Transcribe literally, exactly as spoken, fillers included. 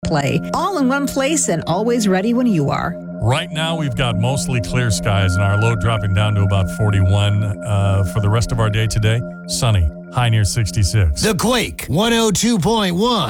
play. All in one place and always ready when you are. Right now, we've got mostly clear skies and our low dropping down to about forty-one. Uh, for the rest of our day today, sunny, high near sixty-six. The Quake one oh two point one.